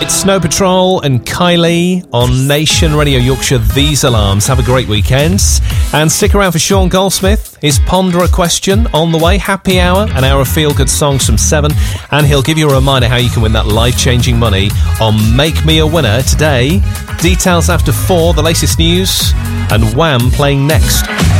It's Snow Patrol and Kylie on Nation Radio Yorkshire. These alarms. Have a great weekend. And stick around for Sean Goldsmith. His Ponder a Question on the way. Happy Hour, an hour of feel-good songs from 7. And he'll give you a reminder how you can win that life-changing money on Make Me a Winner today. Details after 4, the latest news, and Wham playing next.